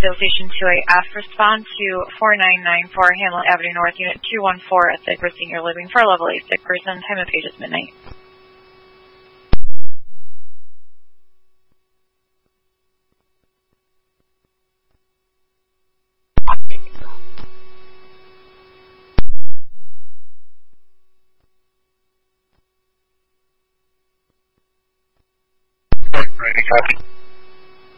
Scottsdale Station 2AF. Respond to 4994 Hamlet Avenue North, Unit 214 at the Edward Senior Living for a level 8 sick person. Time of page is midnight. Ready, copy.